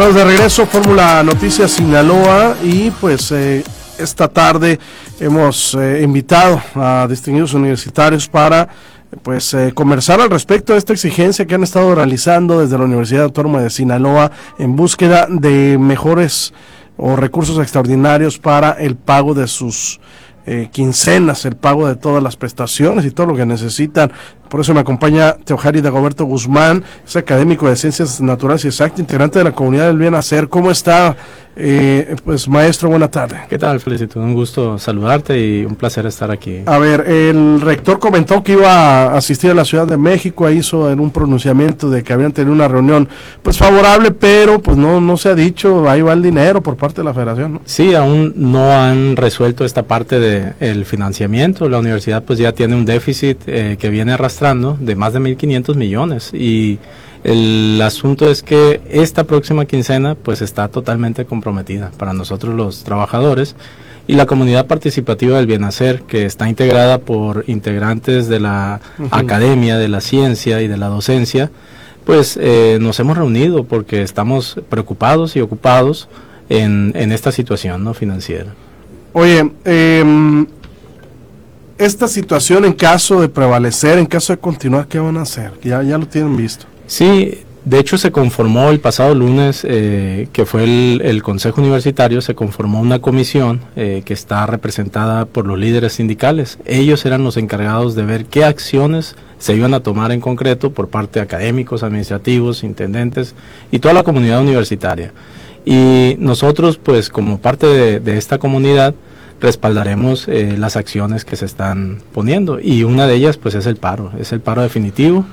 Estamos de regreso, Fórmula Noticias Sinaloa, y pues esta tarde hemos invitado a distinguidos universitarios para pues conversar al respecto de esta exigencia que han estado realizando desde la Universidad Autónoma de Sinaloa en búsqueda de mejores o recursos extraordinarios para el pago de sus quincenas, el pago de todas las prestaciones y todo lo que necesitan. Por eso me acompaña Teohari Dagoberto Guzmán, es académico de Ciencias Naturales y Exactas, integrante de la comunidad del Bien Hacer. ¿Cómo está, pues maestro? Buena tarde. ¿Qué tal, Felicito? Un gusto saludarte y un placer estar aquí. A ver, el rector comentó que iba a asistir a la Ciudad de México, hizo en un pronunciamiento de que habían tenido una reunión pues favorable, pero pues no se ha dicho, ahí va el dinero por parte de la federación, ¿no? Sí, aún no han resuelto esta parte del financiamiento. La universidad pues ya tiene un déficit que viene arrastrando de más de 1.500 millones, y el asunto es que esta próxima quincena pues está totalmente comprometida para nosotros los trabajadores y la comunidad participativa del Bien Hacer, que está integrada por integrantes de la academia, de la ciencia y de la docencia. Pues nos hemos reunido porque estamos preocupados y ocupados en esta situación, ¿no?, financiera. Oye, esta situación, en caso de prevalecer, en caso de continuar, ¿qué van a hacer? Ya lo tienen visto. Sí, de hecho se conformó el pasado lunes, que fue el Consejo Universitario, se conformó una comisión que está representada por los líderes sindicales. Ellos eran los encargados de ver qué acciones se iban a tomar en concreto por parte de académicos, administrativos, intendentes y toda la comunidad universitaria. Y nosotros, pues como parte de esta comunidad, respaldaremos las acciones que se están poniendo, y una de ellas pues es el paro definitivo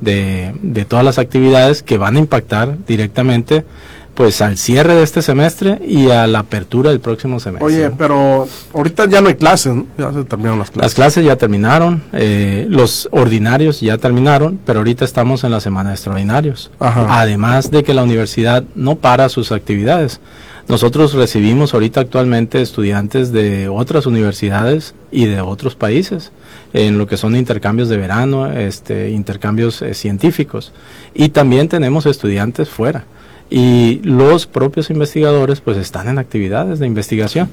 de todas las actividades que van a impactar directamente pues al cierre de este semestre y a la apertura del próximo semestre. Oye, pero ahorita ya no hay clases, ¿no? Ya se terminaron las clases. Las clases ya terminaron, los ordinarios ya terminaron, pero ahorita estamos en la semana de extraordinarios. Ajá. Además de que la universidad no para sus actividades. Nosotros recibimos ahorita actualmente estudiantes de otras universidades y de otros países en lo que son intercambios de verano, intercambios científicos, y también tenemos estudiantes fuera, y los propios investigadores pues están en actividades de investigación.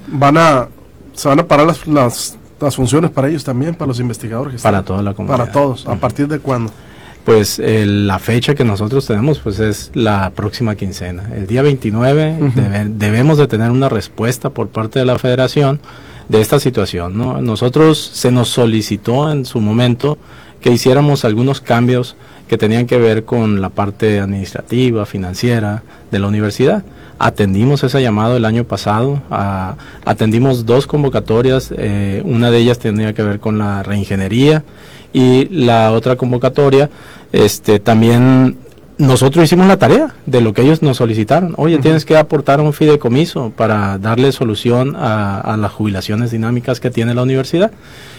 Se van a parar las funciones para ellos también, para los investigadores que para están, toda la comunidad. Para todos. ¿A partir de cuándo? Pues la fecha que nosotros tenemos pues es la próxima quincena, el día 29. Debemos de tener una respuesta por parte de la federación de esta situación, ¿no? Nosotros se nos solicitó en su momento que hiciéramos algunos cambios que tenían que ver con la parte administrativa, financiera de la universidad. Atendimos ese llamado el año pasado, atendimos 2 convocatorias, una de ellas tenía que ver con la reingeniería, y la otra convocatoria, también nosotros hicimos la tarea de lo que ellos nos solicitaron. Oye, tienes que aportar un fideicomiso para darle solución a las jubilaciones dinámicas que tiene la universidad.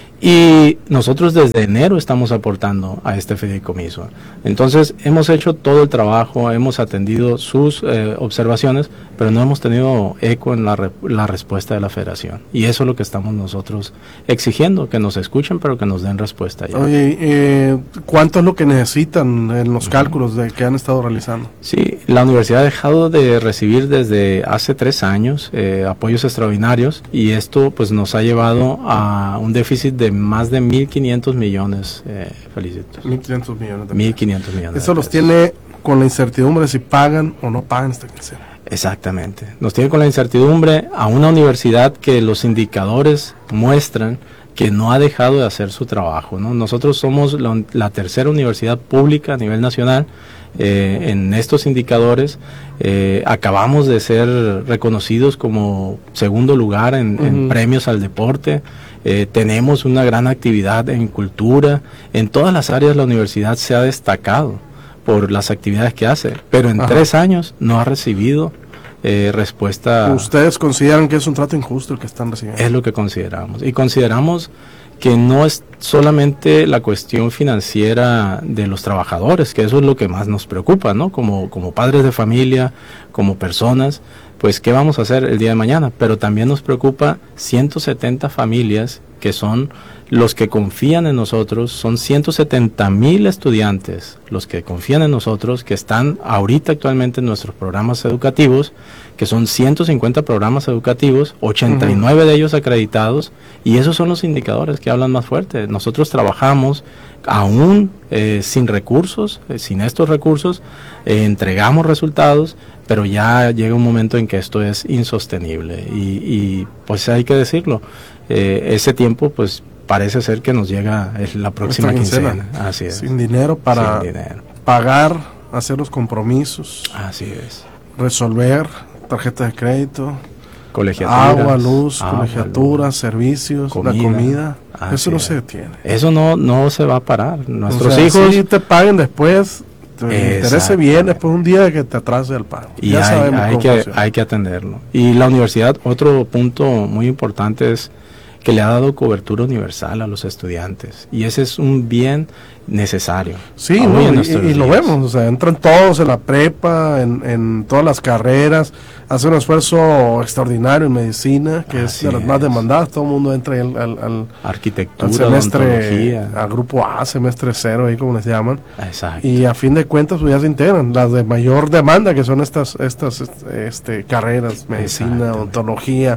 Y nosotros desde enero estamos aportando a este fideicomiso. Entonces hemos hecho todo el trabajo, hemos atendido sus observaciones, pero no hemos tenido eco en la respuesta de la federación. Y eso es lo que estamos nosotros exigiendo, que nos escuchen, pero que nos den respuesta ya. Oye, ¿cuánto es lo que necesitan en los cálculos que han estado realizando? Sí, la universidad ha dejado de recibir desde hace 3 años apoyos extraordinarios, y esto pues nos ha llevado a un déficit de más de 1.500 millones, Felicitos. 1.500 millones. 1.500 millones. Eso los tiene con la incertidumbre de si pagan o no pagan esta quincena. Exactamente. Nos tiene con la incertidumbre a una universidad que los indicadores muestran que no ha dejado de hacer su trabajo, ¿no? Nosotros somos la tercera universidad pública a nivel nacional en estos indicadores. Acabamos de ser reconocidos como segundo lugar en premios al deporte. Tenemos una gran actividad en cultura. En todas las áreas la universidad se ha destacado por las actividades que hace, pero en 3 años no ha recibido respuesta. ¿Ustedes consideran que es un trato injusto el que están recibiendo? Es lo que consideramos, y consideramos que no es solamente la cuestión financiera de los trabajadores, que eso es lo que más nos preocupa, ¿no? Como padres de familia, como personas, pues qué vamos a hacer el día de mañana, pero también nos preocupa 170 familias que son los que confían en nosotros. Son 170,000 estudiantes los que confían en nosotros, que están ahorita actualmente en nuestros programas educativos, que son 150 programas educativos, 89 de ellos acreditados, y esos son los indicadores que hablan más fuerte. Nosotros trabajamos aún sin recursos, sin estos recursos, entregamos resultados, pero ya llega un momento en que esto es insostenible y pues hay que decirlo, ese tiempo pues parece ser que nos llega la próxima quincena. Así es. Sin dinero para pagar, hacer los compromisos. Así es. Resolver tarjeta de crédito, colegiaturas, agua, luz, colegiaturas, servicios, comida, la comida. Eso no se detiene. Eso no se va a parar. Nuestros hijos si te paguen después, te interese bien después un día de que te atrase el pago. Y hay que atenderlo. Y la universidad, otro punto muy importante es que le ha dado cobertura universal a los estudiantes, y ese es un bien necesario. Sí, y lo vemos, o sea, entran todos en la prepa, en todas las carreras, hace un esfuerzo extraordinario en medicina, que es de las más demandadas. Todo el mundo entra al arquitectura, al semestre, al grupo A, semestre 0, ahí como les llaman. Exacto. Y a fin de cuentas pues ya se integran las de mayor demanda, que son estas carreras: medicina, odontología,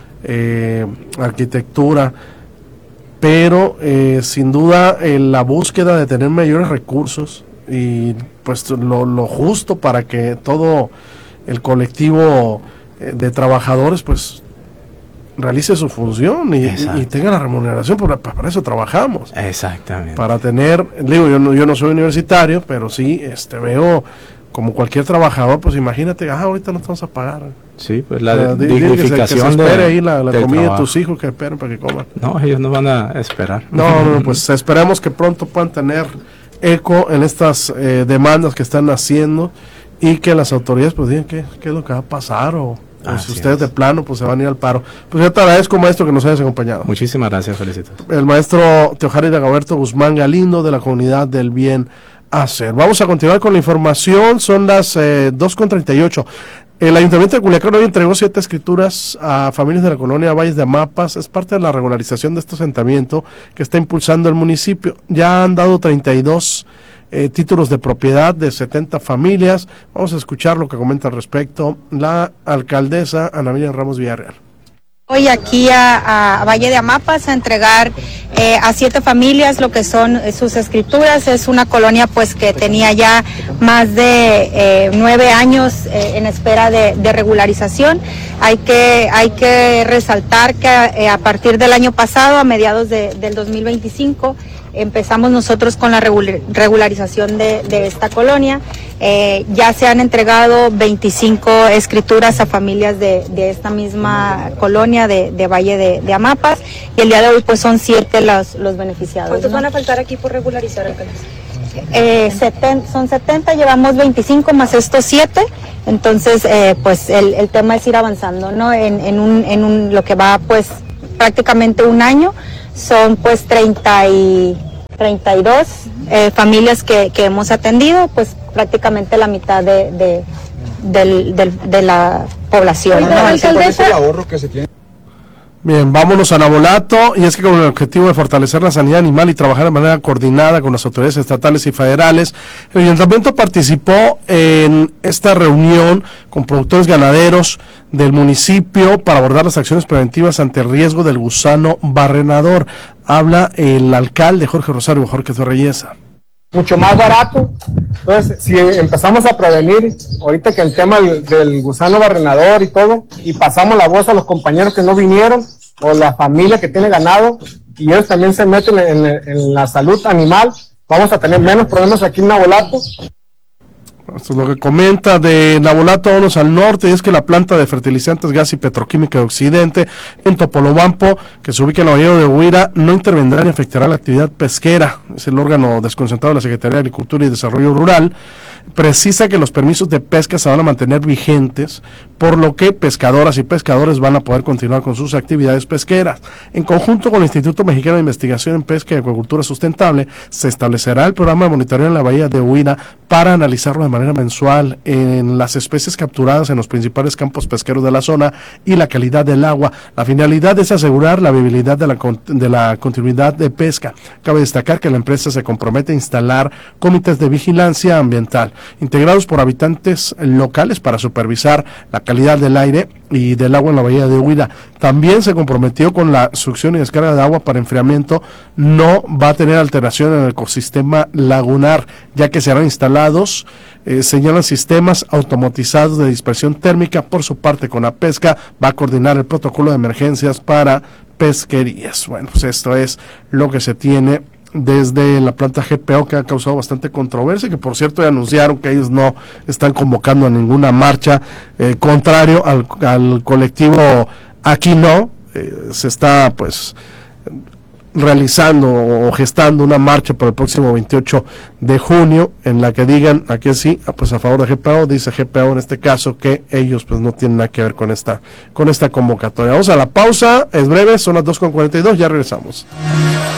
arquitectura, pero sin duda la búsqueda de tener mayores recursos y pues lo justo para que todo el colectivo de trabajadores pues realice su función y tenga la remuneración, para eso trabajamos. Exactamente. Para tener, digo, yo no soy universitario, pero sí veo como cualquier trabajador, pues imagínate, ahorita no te vamos a pagar. Sí, pues la dignificación que se espere ahí la comida de tus hijos, que esperen para que coman. No, ellos no van a esperar. No, pues esperemos que pronto puedan tener eco en estas demandas que están haciendo, y que las autoridades pues digan qué es lo que va a pasar, o si ustedes de plano pues se van a ir al paro. Pues yo te agradezco, maestro, que nos hayas acompañado. Muchísimas gracias, felicito. El maestro Teojaris Dagoberto Guzmán Galindo, de la Comunidad del Bien Hacer. Vamos a continuar con la información, son las 2:38. El Ayuntamiento de Culiacán hoy entregó 7 escrituras a familias de la colonia Valles de Amapas. Es parte de la regularización de este asentamiento que está impulsando el municipio. Ya han dado 32 títulos de propiedad de 70 familias. Vamos a escuchar lo que comenta al respecto la alcaldesa Ana Miriam Ramos Villarreal. Hoy aquí a Valle de Amapas a entregar a 7 familias lo que son sus escrituras. Es una colonia pues que tenía ya más de 9 años en espera de regularización. Hay que resaltar que a partir del año pasado, a mediados del 2025, empezamos nosotros con la regularización de esta colonia. Ya se han entregado 25 escrituras a familias de esta misma colonia de Valle de Amapas, y el día de hoy pues son 7 los beneficiados. ¿Cuántos van a faltar aquí por regularizar, alcaldesa? Son 70, llevamos 25 más estos 7, entonces pues el tema es ir avanzando, ¿no? En lo que va pues prácticamente un año. Son pues 32 familias que hemos atendido, pues prácticamente la mitad de la población. ¿No? Alcaldesa, el ahorro que se tiene. Bien, vámonos a Navolato, y es que con el objetivo de fortalecer la sanidad animal y trabajar de manera coordinada con las autoridades estatales y federales, el Ayuntamiento participó en esta reunión con productores ganaderos del municipio para abordar las acciones preventivas ante el riesgo del gusano barrenador. Habla el alcalde Jorge Rosario Jorge Torreyesa. Mucho más barato. Entonces, si empezamos a prevenir ahorita que el tema del gusano barrenador y todo, y pasamos la voz a los compañeros que no vinieron, o la familia que tiene ganado, y ellos también se meten en la salud animal, vamos a tener menos problemas aquí en Navolato. Esto es lo que comenta de Navolato. Vámonos al norte, y es que la planta de fertilizantes, gas y petroquímica de Occidente en Topolobampo, que se ubica en el Valle de Huira, no intervendrá ni afectará la actividad pesquera. Es el órgano desconcentrado de la Secretaría de Agricultura y Desarrollo Rural. Precisa que los permisos de pesca se van a mantener vigentes por lo que pescadoras y pescadores van a poder continuar con sus actividades pesqueras. En conjunto con el Instituto Mexicano de Investigación en Pesca y Acuicultura Sustentable, se establecerá el programa de monitoreo en la bahía de Huila para analizarlo de manera mensual en las especies capturadas en los principales campos pesqueros de la zona y la calidad del agua. La finalidad es asegurar la viabilidad de la continuidad de pesca. Cabe destacar que la empresa se compromete a instalar comités de vigilancia ambiental integrados por habitantes locales para supervisar la calidad del aire y del agua en la bahía de Huila. También se comprometió con la succión y descarga de agua para enfriamiento. No va a tener alteración en el ecosistema lagunar, ya que serán instalados, señalan, sistemas automatizados de dispersión térmica. Por su parte, Conapesca va a coordinar el protocolo de emergencias para pesquerías. Bueno, pues esto es lo que se tiene desde la planta GPO, que ha causado bastante controversia, que por cierto ya anunciaron que ellos no están convocando a ninguna marcha, contrario al colectivo Aquí No. Se está pues realizando o gestando una marcha para el próximo 28 de junio en la que digan, aquí sí, pues a favor de GPO. Dice GPO en este caso que ellos pues no tienen nada que ver con esta convocatoria. Vamos a la pausa, es breve, son las 2:42, ya regresamos.